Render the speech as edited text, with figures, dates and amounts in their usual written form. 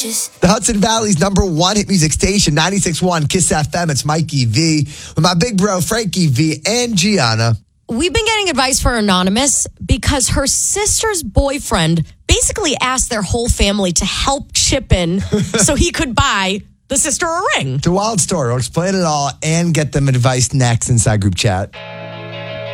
The Hudson Valley's #1 hit music station, 96.1 Kiss FM. It's Mikey V with my big bro, Frankie V, and Gianna. We've been getting advice for Anonymous because her sister's boyfriend basically asked their whole family to help chip in so he could buy the sister a ring. It's a wild story. We'll explain it all and get them advice next inside group chat.